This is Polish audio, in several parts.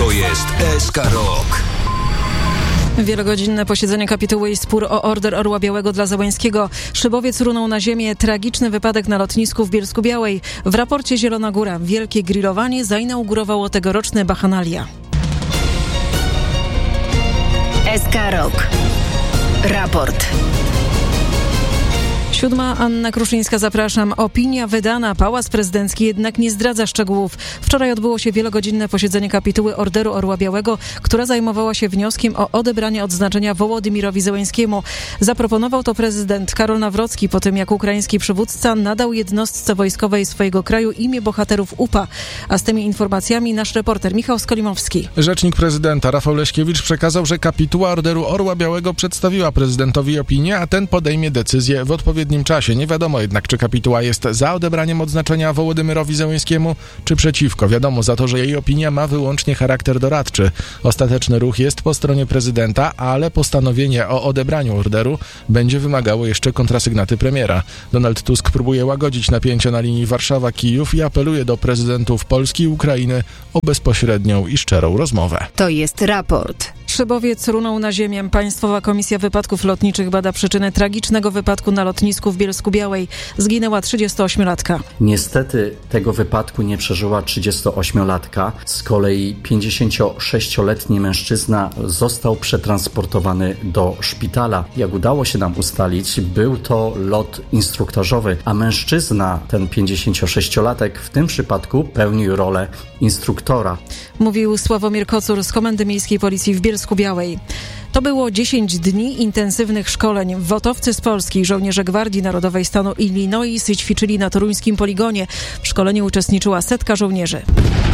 To jest SK Rok. Wielogodzinne posiedzenie kapituły i spór o order Orła Białego dla Załańskiego. Szybowiec runął na ziemię. Tragiczny wypadek na lotnisku w Bielsku-Białej. W raporcie Zielona Góra wielkie grillowanie zainaugurowało tegoroczny Bachanalia. SK Rok. Raport. 7. Anna Kruszyńska, zapraszam. Opinia wydana. Pałac Prezydencki jednak nie zdradza szczegółów. Wczoraj odbyło się wielogodzinne posiedzenie kapituły Orderu Orła Białego, która zajmowała się wnioskiem o odebranie odznaczenia Wołodymyrowi Zełańskiemu. Zaproponował to prezydent Karol Nawrocki po tym, jak ukraiński przywódca nadał jednostce wojskowej swojego kraju imię bohaterów UPA. A z tymi informacjami nasz reporter Michał Skolimowski. Rzecznik prezydenta Rafał Leśkiewicz przekazał, że kapituła Orderu Orła Białego przedstawiła prezydentowi opinię, a ten podejmie decyzję w odpowiednim czasie. Nie wiadomo jednak, czy kapituła jest za odebraniem odznaczenia Wołodymyrowi Zełańskiemu, czy przeciwko. Wiadomo za to, że jej opinia ma wyłącznie charakter doradczy. Ostateczny ruch jest po stronie prezydenta, ale postanowienie o odebraniu orderu będzie wymagało jeszcze kontrasygnaty premiera. Donald Tusk próbuje łagodzić napięcia na linii Warszawa-Kijów i apeluje do prezydentów Polski i Ukrainy o bezpośrednią i szczerą rozmowę. To jest raport. Szybowiec runął na ziemię. Państwowa Komisja Wypadków Lotniczych bada przyczynę tragicznego wypadku na lotnisku w Bielsku-Białej. Zginęła 38-latka. Niestety tego wypadku nie przeżyła 38-latka. Z kolei 56-letni mężczyzna został przetransportowany do szpitala. Jak udało się nam ustalić, był to lot instruktażowy, a mężczyzna, ten 56-latek, w tym przypadku pełnił rolę instruktora. Mówił Sławomir Kocur z Komendy Miejskiej Policji w Bielsku-Białej. To było 10 dni intensywnych szkoleń. WOT-owcy z Polski i żołnierze Gwardii Narodowej stanu Illinois ćwiczyli na toruńskim poligonie. W szkoleniu uczestniczyła 100 żołnierzy.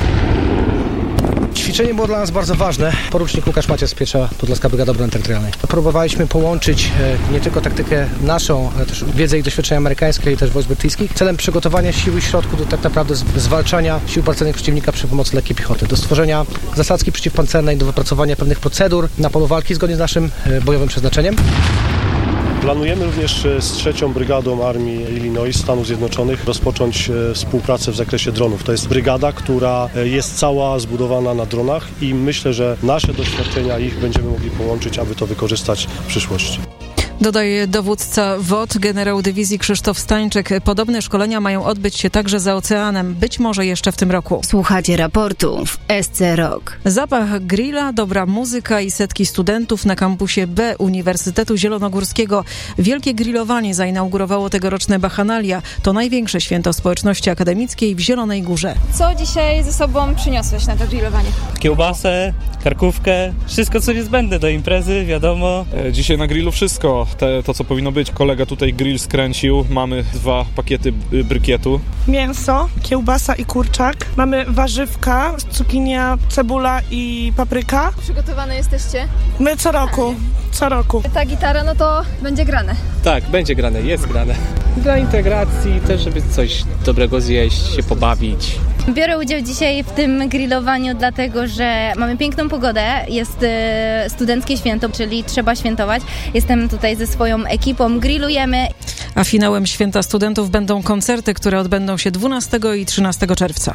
Ćwiczenie było dla nas bardzo ważne. Porucznik Łukasz Macias z Pierwsza Podlaska Brygada Obrony Terytorialnej. Próbowaliśmy połączyć nie tylko taktykę naszą, ale też wiedzę i doświadczenia amerykańskie i też wojsk brytyjskich celem przygotowania sił i środków do tak naprawdę zwalczania sił pancernych przeciwnika przy pomocy lekkiej piechoty, do stworzenia zasadzki przeciwpancernej, do wypracowania pewnych procedur na polu walki zgodnie z naszym bojowym przeznaczeniem. Planujemy również z 3. Brygadą Armii Illinois Stanów Zjednoczonych rozpocząć współpracę w zakresie dronów. To jest brygada, która jest cała zbudowana na dronach i myślę, że nasze doświadczenia ich będziemy mogli połączyć, aby to wykorzystać w przyszłości. Dodaje dowódca WOT, generał dywizji Krzysztof Stańczyk. Podobne szkolenia mają odbyć się także za oceanem, być może jeszcze w tym roku. Słuchacie raportu w SC Rok. Zapach grilla, dobra muzyka i setki studentów na kampusie B Uniwersytetu Zielonogórskiego. Wielkie grillowanie zainaugurowało tegoroczne Bachanalia. To największe święto społeczności akademickiej w Zielonej Górze. Co dzisiaj ze sobą przyniosłeś na to grillowanie? Kiełbasę, karkówkę, wszystko co niezbędne do imprezy, wiadomo. Dzisiaj na grillu wszystko. To, co powinno być. Kolega tutaj grill skręcił. Mamy 2 pakiety brykietu. Mięso, kiełbasa i kurczak. Mamy warzywka, cukinia, cebula i papryka. Przygotowane jesteście? My co roku. Co roku. Ta gitara, no to będzie grane. Tak, będzie grane, jest grane. Dla integracji też, żeby coś dobrego zjeść, się pobawić. Biorę udział dzisiaj w tym grillowaniu dlatego, że mamy piękną pogodę, jest studenckie święto, czyli trzeba świętować. Jestem tutaj ze swoją ekipą, grillujemy. A finałem Święta Studentów będą koncerty, które odbędą się 12 i 13 czerwca.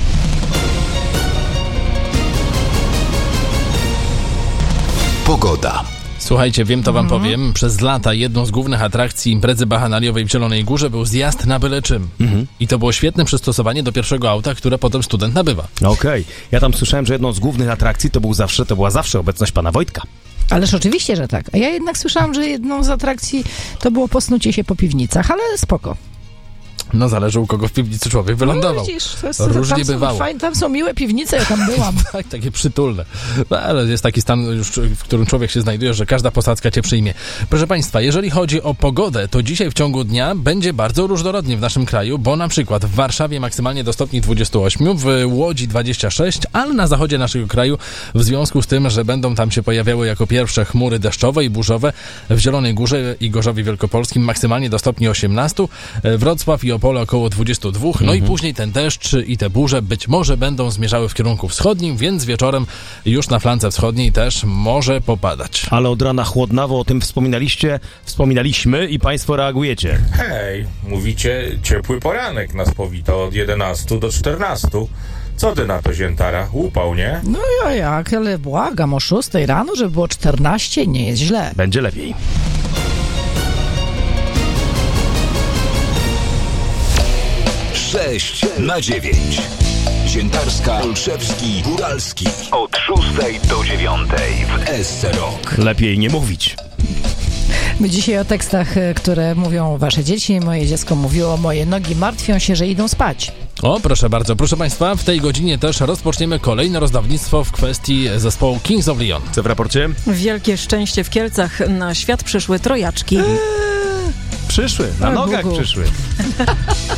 Pogoda. Słuchajcie, wiem, to wam powiem. Przez lata jedną z głównych atrakcji imprezy bachanaliowej w Zielonej Górze był zjazd na byle czym. I to było świetne przystosowanie do pierwszego auta, które potem student nabywa. Okej. Ja tam słyszałem, że jedną z głównych atrakcji to była zawsze obecność pana Wojtka. Ależ oczywiście, że tak. A ja jednak słyszałam, że jedną z atrakcji to było posnucie się po piwnicach, ale spoko. No zależy, u kogo w piwnicy człowiek wylądował. No, widzisz, różnie bywało. Tam są miłe piwnice, ja tam byłam. Tak, takie przytulne. No, ale jest taki stan już, w którym człowiek się znajduje, że każda posadzka cię przyjmie. Proszę Państwa, jeżeli chodzi o pogodę, to dzisiaj w ciągu dnia będzie bardzo różnorodnie w naszym kraju, bo na przykład w Warszawie maksymalnie do stopni 28, w Łodzi 26, ale na zachodzie naszego kraju w związku z tym, że będą tam się pojawiały jako pierwsze chmury deszczowe i burzowe, w Zielonej Górze i Gorzowie Wielkopolskim maksymalnie do stopni 18, Wrocław i Opole około 22, no i później ten deszcz i te burze być może będą zmierzały w kierunku wschodnim, więc wieczorem już na flance wschodniej też może popadać. Ale od rana chłodnawo, o tym wspominaliśmy i państwo reagujecie. Hej, mówicie ciepły poranek nas powita od 11 do 14. Co ty na to, Ziętara? Upał, nie? No ja jak, ale błagam, o 6 rano, żeby było 14, nie jest źle. Będzie lepiej. 6 na 9. Ziętarska, Olszewski, Góralski. Od 6 do 9 w SC Rock. Lepiej nie mówić. My dzisiaj o tekstach, które mówią wasze dzieci. Moje dziecko mówiło, moje nogi martwią się, że idą spać. O, proszę bardzo. Proszę Państwa, w tej godzinie też rozpoczniemy kolejne rozdawnictwo w kwestii zespołu Kings of Leon. Co w raporcie? Wielkie szczęście w Kielcach. Na świat przyszły trojaczki. Przyszły, na nogach przyszły.